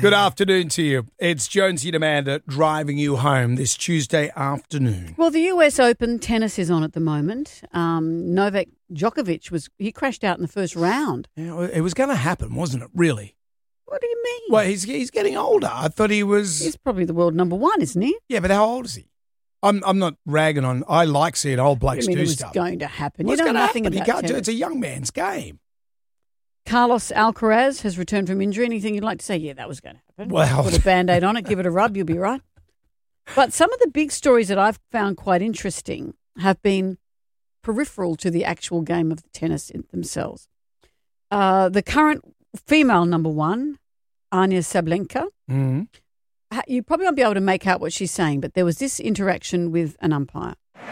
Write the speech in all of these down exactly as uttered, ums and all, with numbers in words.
Good afternoon to you. It's Jonesy and Amanda driving you home this Tuesday afternoon. Well, the U S Open tennis is on at the moment. Um, Novak Djokovic, was he crashed out in the first round. Yeah, it was going to happen, wasn't it, really? What do you mean? Well, he's he's getting older. I thought he was... He's probably the world number one, isn't he? Yeah, but how old is he? I'm I'm not ragging on... I like seeing old blokes I mean, do it was stuff. going to happen. What's you know going to nothing happen? You about can't do, tennis. it's a young man's game. Carlos Alcaraz has returned from injury. Anything you'd like to say? Yeah, that was going to happen. Well- Put a Band-Aid on it, give it a rub, you'll be right. But some of the big stories that I've found quite interesting have been peripheral to the actual game of the tennis in themselves. Uh, the current female number one, Anya Sablenka, Mm-hmm. ha- you probably won't be able to make out what she's saying, but there was this interaction with an umpire.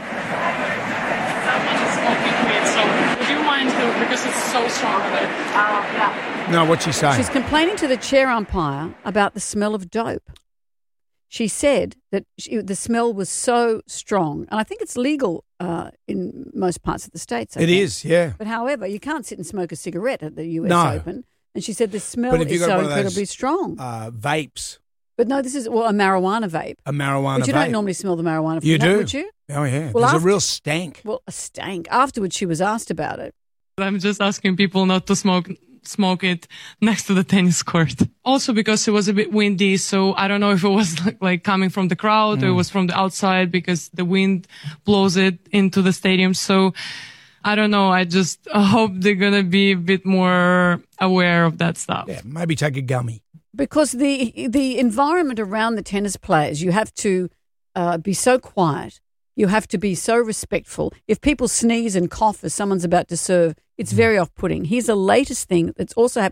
Would you mind to, because it's so strong that uh, yeah. No, what's she saying? She's complaining to the chair umpire about the smell of dope. She said that she, the smell was so strong, and I think it's legal uh, in most parts of the States. I It think. is, yeah. But however, you can't sit and smoke a cigarette at the U S No. Open. And she said the smell But if you is got so one of those, incredibly strong. Uh, vapes, But no, this is well a marijuana vape. a marijuana But you vape. don't normally smell the marijuana from You that, do. would you? Oh, yeah. Well, There's after- a real stank. Well, a stank. Afterwards, she was asked about it. I'm just asking people not to smoke smoke it next to the tennis court. Also because it was a bit windy, so I don't know if it was like, like coming from the crowd or it was from the outside because the wind blows it into the stadium. So I don't know. I just hope they're going to be a bit more aware of that stuff. Yeah, maybe take a gummy. Because the the environment around the tennis players, you have to uh, be so quiet. You have to be so respectful. If people sneeze and cough as someone's about to serve, it's very off-putting. Here's the latest thing that's also happening